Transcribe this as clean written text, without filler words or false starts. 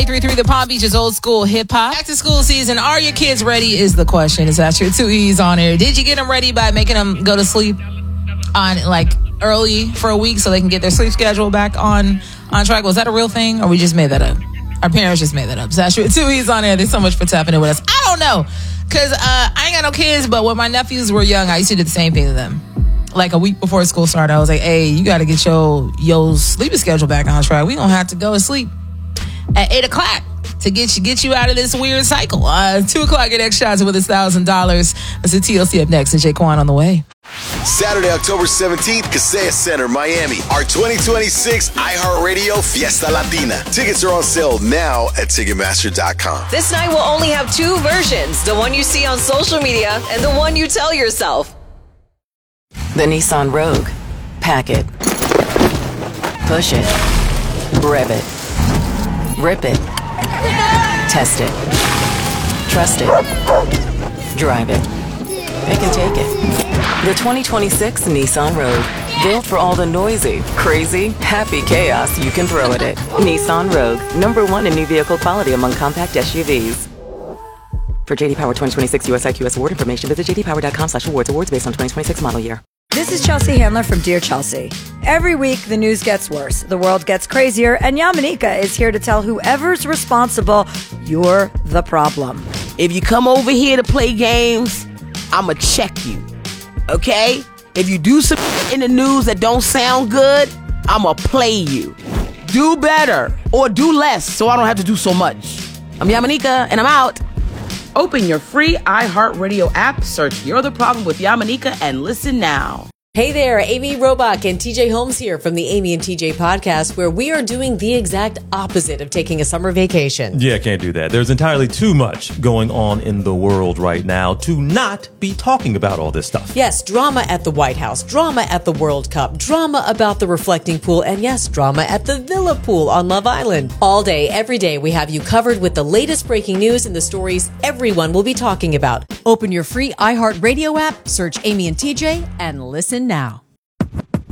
98.3 The Palm Beach is old school hip hop. Back to school season. Are your kids ready is the question. It's actually 2 E's on air. Did you get them ready by making them go to sleep on early for a week so they can get their sleep schedule back on track? Was that a real thing or we just made that up? Our parents just made that up. It's actually 2 E's on air. Thanks so much for tapping in with us. I don't know. Because I ain't got no kids, but when my nephews were young, I used to do the same thing to them. Like a week before school started, I was like, hey, you got to get your sleeping schedule back on track. We going to have to go to sleep at 8 o'clock to get you out of this weird cycle. 2 o'clock, get X shots with $1,000. That's the TLC up next, and Jay Quan on the way. Saturday, October 17th, Kaseya Center, Miami. Our 2026 iHeartRadio Fiesta Latina. Tickets are on sale now at Ticketmaster.com. This night will only have 2 versions. The one you see on social media and the one you tell yourself. The Nissan Rogue. Pack it. Push it. Rev it. Rip it. Test it. Trust it. Drive it. Pick and take it. The 2026 Nissan Rogue. Built for all the noisy, crazy, happy chaos you can throw at it. Nissan Rogue. #1 in new vehicle quality among compact SUVs. For JD Power 2026 US IQS award information, visit jdpower.com/awards. Awards based on 2026 model year. This is Chelsea Handler from Dear Chelsea. Every week, the news gets worse, the world gets crazier, and Yamanika is here to tell whoever's responsible, you're the problem. If you come over here to play games, I'ma check you, okay? If you do some in the news that don't sound good, I'ma play you. Do better, or do less, so I don't have to do so much. I'm Yamanika, and I'm out. Open your free iHeartRadio app, search You're the Problem with Yamanika, and listen now. Hey there, Amy Robach and TJ Holmes here from the Amy and TJ podcast, where we are doing the exact opposite of taking a summer vacation. Yeah, can't do that. There's entirely too much going on in the world right now to not be talking about all this stuff. Yes, drama at the White House, drama at the World Cup, drama about the reflecting pool, and yes, drama at the Villa Pool on Love Island. All day, every day, we have you covered with the latest breaking news and the stories everyone will be talking about. Open your free iHeartRadio app, search Amy and TJ, and listen now.